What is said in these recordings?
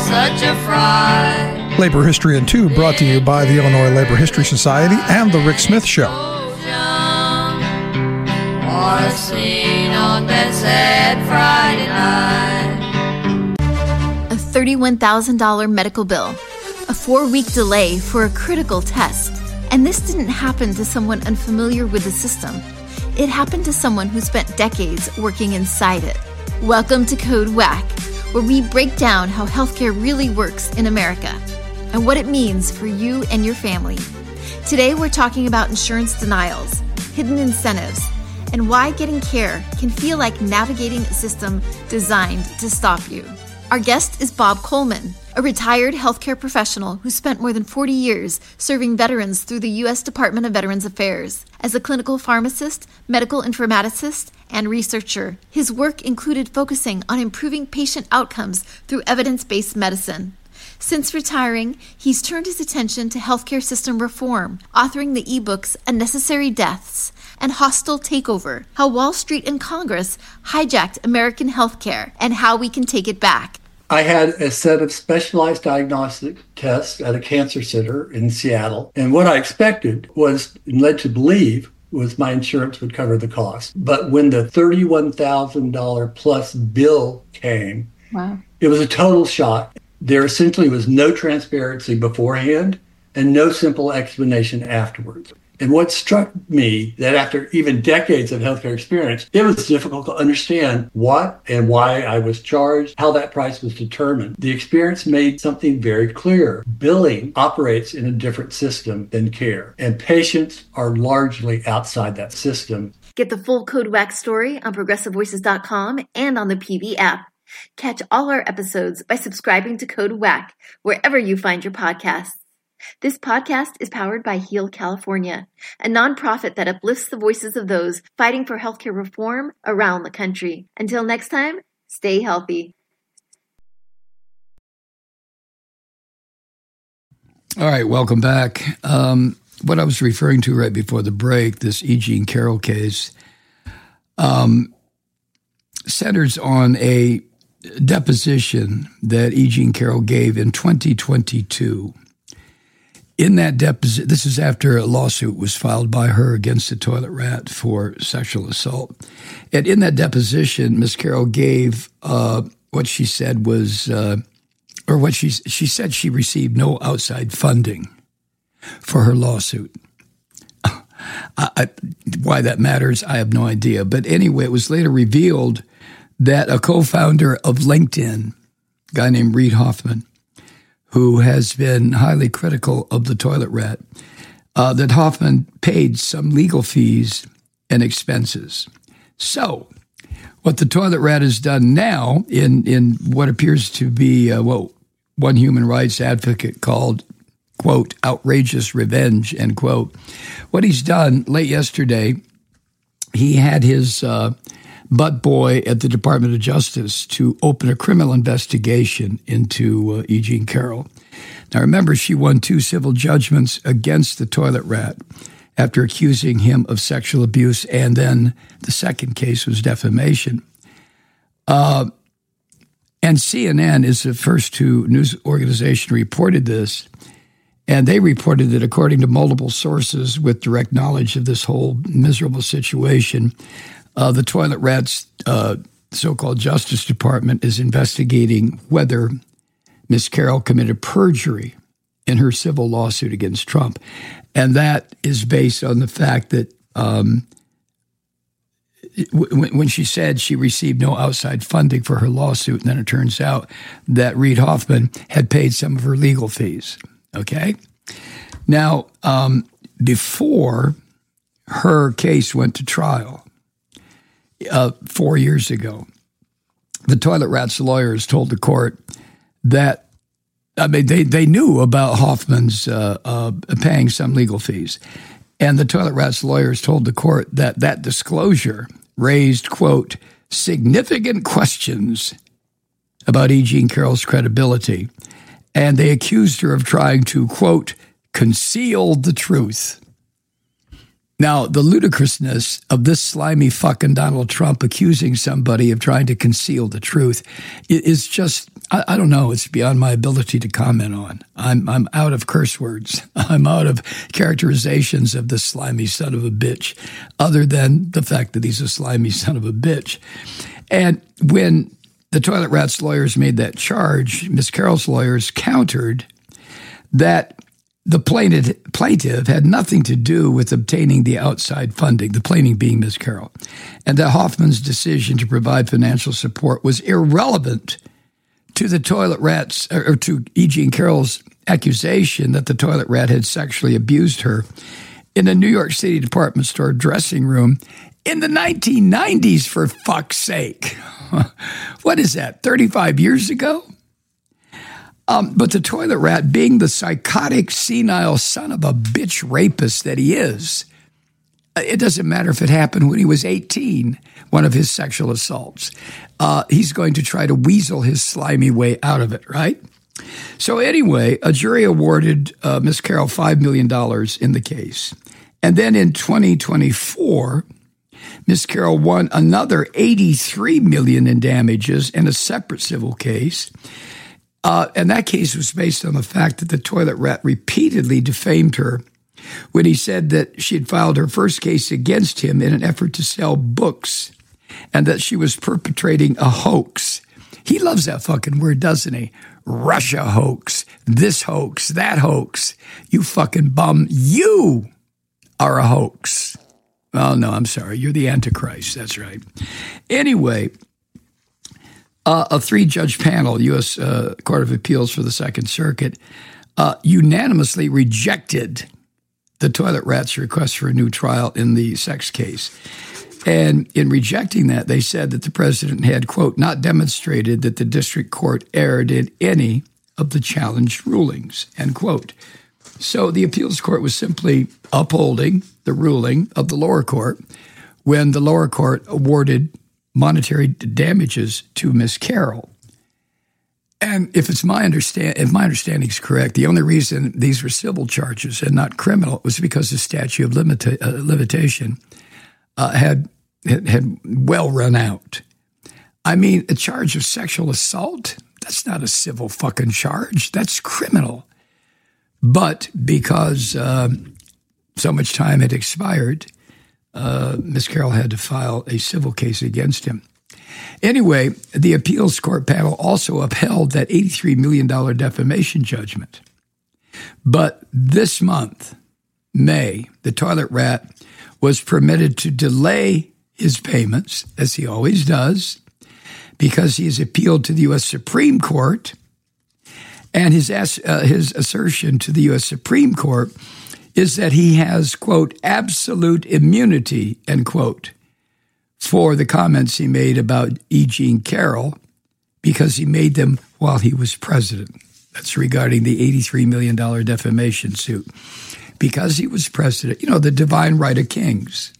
such a fright. Labor History in 2 brought to you by the Illinois Labor History Society and The Rick Smith Show. Or seen on that sad Friday night. A $31,000 medical bill, a 4-week delay for a critical test. And this didn't happen to someone unfamiliar with the system. It happened to someone who spent decades working inside it. Welcome to Code Whack, where we break down how healthcare really works in America and what it means for you and your family. Today we're talking about insurance denials, hidden incentives, and why getting care can feel like navigating a system designed to stop you. Our guest is Bob Coleman, a retired healthcare professional who spent more than 40 years serving veterans through the U.S. Department of Veterans Affairs. As a clinical pharmacist, medical informaticist, and researcher, his work included focusing on improving patient outcomes through evidence-based medicine. Since retiring, he's turned his attention to healthcare system reform, authoring the ebooks Unnecessary Deaths and Hostile Takeover, How Wall Street and Congress Hijacked American Healthcare and How We Can Take It Back. I had a set of specialized diagnostic tests at a cancer center in Seattle. And what I expected was, and led to believe, was my insurance would cover the cost. But when the $31,000 plus bill came, Wow. It was a total shock. There essentially was no transparency beforehand and no simple explanation afterwards. And what struck me that after even decades of healthcare experience, it was difficult to understand what and why I was charged, how that price was determined. The experience made something very clear. Billing operates in a different system than care, and patients are largely outside that system. Get the full Code Whack story on ProgressiveVoices.com and on the PV app. Catch all our episodes by subscribing to Code Whack wherever you find your podcasts. This podcast is powered by Heal California, a nonprofit that uplifts the voices of those fighting for healthcare reform around the country. Until next time, stay healthy. All right, welcome back. What I was referring to right before the break, this E. Jean Carroll case, centers on a deposition that E. Jean Carroll gave in 2022. In that deposition, this is after a lawsuit was filed by her against the Toilet Rat for sexual assault. And in that deposition, Ms. Carroll gave what she said was, or what she said she received no outside funding for her lawsuit. Why that matters, I have no idea. But anyway, it was later revealed that a co-founder of LinkedIn, a guy named Reid Hoffman, who has been highly critical of the Toilet Rat, that Hoffman paid some legal fees and expenses. So what the Toilet Rat has done now in what appears to be what one human rights advocate called, quote, outrageous revenge, end quote. What he's done late yesterday, he had his butt boy at the Department of Justice to open a criminal investigation into E. Jean Carroll. Now, remember, she won 2 civil judgments against the Toilet Rat after accusing him of sexual abuse, and then the second case was defamation. And CNN is the first news organization reported this, and they reported that according to multiple sources with direct knowledge of this whole miserable situation, the Toilet Rat's so-called Justice Department is investigating whether Ms. Carroll committed perjury in her civil lawsuit against Trump. And that is based on the fact that when she said she received no outside funding for her lawsuit, and then it turns out that Reid Hoffman had paid some of her legal fees. Okay? Now, before her case went to trial, 4 years ago, the Toilet Rat's lawyers told the court that, I mean, they knew about Hoffman's paying some legal fees. And the Toilet Rat's lawyers told the court that that disclosure raised, quote, significant questions about E. Jean Carroll's credibility. And they accused her of trying to, quote, conceal the truth. Now, the ludicrousness of this slimy fucking Donald Trump accusing somebody of trying to conceal the truth is just I don't know. It's beyond my ability to comment on. I'm out of curse words. I'm out of characterizations of this slimy son of a bitch, other than the fact that he's a slimy son of a bitch. And when the Toilet Rats lawyers made that charge, Miss Carroll's lawyers countered that the plaintiff had nothing to do with obtaining the outside funding, the plaintiff being Miss Carroll, and that Hoffman's decision to provide financial support was irrelevant to the Toilet Rats, or to E. Jean Carroll's accusation that the Toilet Rat had sexually abused her in a New York City department store dressing room in the 1990s, for fuck's sake. What is that, 35 years ago? But the Toilet Rat, being the psychotic, senile son of a bitch rapist that he is, it doesn't matter if it happened when he was 18, one of his sexual assaults. He's going to try to weasel his slimy way out of it, right? So anyway, a jury awarded Miss Carroll $5 million in the case. And then in 2024, Miss Carroll won another $83 million in damages in a separate civil case. And that case was based on the fact that the Toilet Rat repeatedly defamed her when he said that she had filed her first case against him in an effort to sell books and that she was perpetrating a hoax. He loves that fucking word, doesn't he? Russia hoax, this hoax, that hoax. You fucking bum. You are a hoax. Oh, no, I'm sorry. You're the Antichrist. That's right. Anyway, a 3-judge panel, U.S. Court of Appeals for the Second Circuit, unanimously rejected the Toilet Rat's request for a new trial in the sex case. And in rejecting that, they said that the president had, quote, not demonstrated that the district court erred in any of the challenged rulings, end quote. So the appeals court was simply upholding the ruling of the lower court when the lower court awarded monetary damages to Miss Carroll. And if my understanding is correct, the only reason these were civil charges and not criminal was because the statute of limitation had well run out. I mean, a charge of sexual assault, that's not a civil fucking charge. That's criminal. But because so much time had expired, Miss Carroll had to file a civil case against him. Anyway, the appeals court panel also upheld that $83 million defamation judgment. But this month, May, the Toilet Rat was permitted to delay his payments, as he always does, because he has appealed to the U.S. Supreme Court. And his assertion to the U.S. Supreme Court is that he has, quote, absolute immunity, end quote, for the comments he made about E. Jean Carroll because he made them while he was president. That's regarding the $83 million defamation suit. Because he was president, the divine right of kings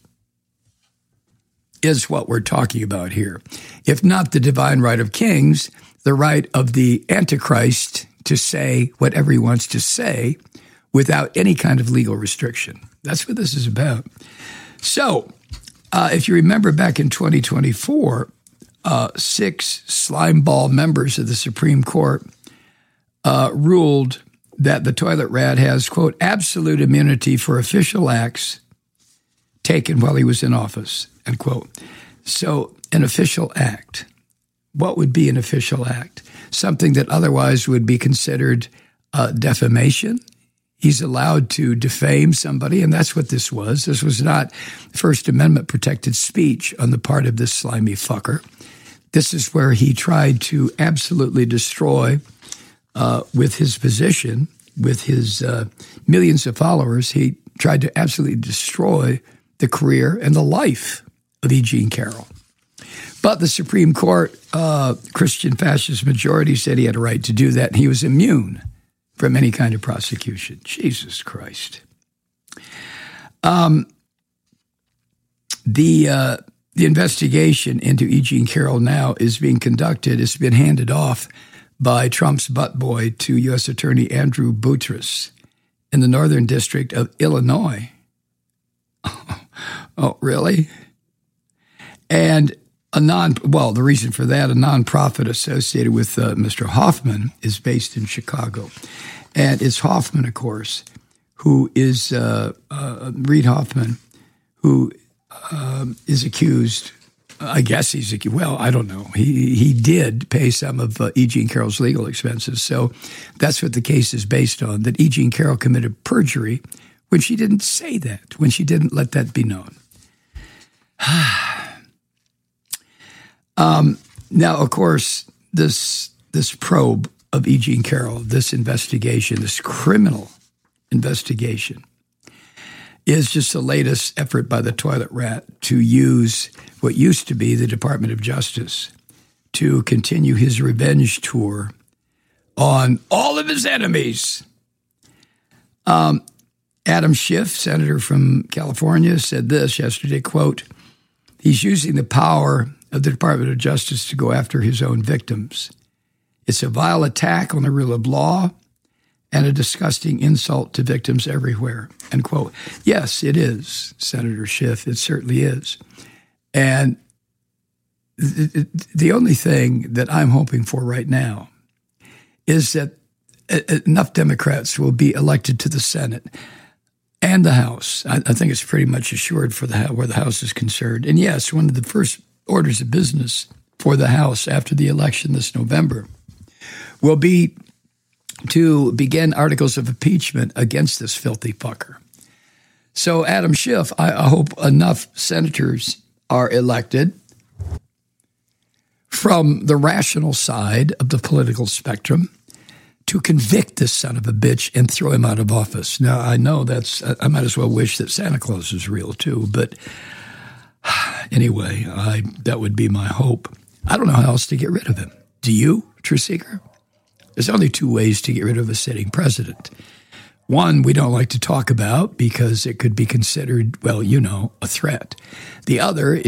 is what we're talking about here. If not the divine right of kings, the right of the Antichrist to say whatever he wants to say without any kind of legal restriction. That's what this is about. So, if you remember back in 2024, 6 slimeball members of the Supreme Court ruled that the Toilet Rat has, quote, absolute immunity for official acts taken while he was in office, end quote. So an official act, what would be an official act? Something that otherwise would be considered defamation. He's allowed to defame somebody, and that's what this was. This was not First Amendment protected speech on the part of this slimy fucker. This is where he tried to absolutely destroy, with his position, with his millions of followers, he tried to absolutely destroy the career and the life of E. Jean Carroll. But the Supreme Court, Christian fascist majority, said he had a right to do that, and he was immune from any kind of prosecution. Jesus Christ. The investigation into E. Jean Carroll now is being conducted. It's been handed off by Trump's butt boy to U.S. Attorney Andrew Boutros in the Northern District of Illinois. Oh, really? And the reason for that, a nonprofit associated with Mr. Hoffman is based in Chicago. And it's Hoffman, of course, who is Reid Hoffman, who is accused. I guess he's accused. Well, I don't know. He did pay some of E. Jean Carroll's legal expenses. So that's what the case is based on, that E. Jean Carroll committed perjury when she didn't say that, when she didn't let that be known. Now, of course, this probe of E. Jean Carroll, this investigation, this criminal investigation, is just the latest effort by the toilet rat to use what used to be the Department of Justice to continue his revenge tour on all of his enemies. Adam Schiff, senator from California, said this yesterday, quote, "He's using the power of the Department of Justice to go after his own victims. It's a vile attack on the rule of law and a disgusting insult to victims everywhere," end quote. Yes, it is, Senator Schiff. It certainly is. And the only thing that I'm hoping for right now is that enough Democrats will be elected to the Senate and the House. I think it's pretty much assured for where the House is concerned. And yes, one of the first orders of business for the House after the election this November will be to begin articles of impeachment against this filthy fucker. So, Adam Schiff, I hope enough senators are elected from the rational side of the political spectrum to convict this son of a bitch and throw him out of office. Now, I know I might as well wish that Santa Claus is real too, but anyway, that would be my hope. I don't know how else to get rid of him. Do you, Truth Seeker? There's only two ways to get rid of a sitting president. One, we don't like to talk about because it could be considered, well, a threat. The other